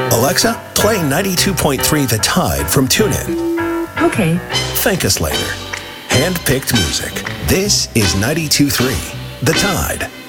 Alexa, play 92.3 The Tide from TuneIn. Okay. Thank us later. Hand-picked music. This is 92.3 The Tide.